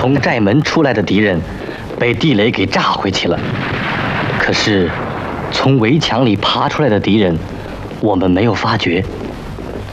从寨门出来的敌人被地雷给炸回去了。可是，从围墙里爬出来的敌人，我们没有发觉。